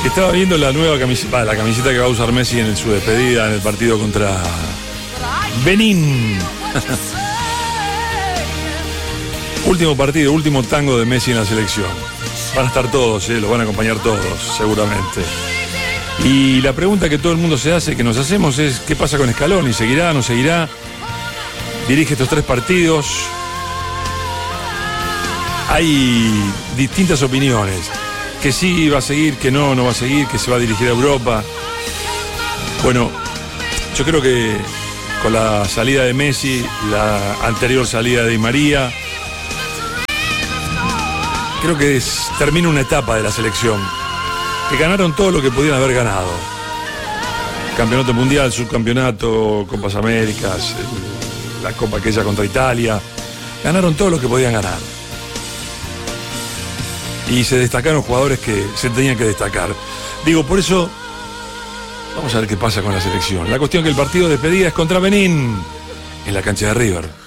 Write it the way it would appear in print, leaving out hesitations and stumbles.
Estaba viendo la nueva camiseta, la camiseta que va a usar Messi en su despedida en el partido contra Benín. Último partido, último tango de Messi en la selección. Van a estar todos, los van a acompañar todos, seguramente. Y la pregunta que todo el mundo se hace, que nos hacemos, es ¿qué pasa con Scaloni? ¿Seguirá, no seguirá? Dirige estos 3 partidos. Hay distintas opiniones. Que sí va a seguir, que no va a seguir, que se va a dirigir a Europa. Bueno, yo creo que con la salida de Messi, la anterior salida de Di María, creo que termina una etapa de la selección. Que ganaron todo lo que podían haber ganado. Campeonato mundial, subcampeonato, Copas Américas, la Copa aquella contra Italia. Ganaron todo lo que podían ganar. Y se destacaron jugadores que se tenían que destacar. Digo, por eso, vamos a ver qué pasa con la selección. La cuestión que el partido de despedida es contra Benín, en la cancha de River.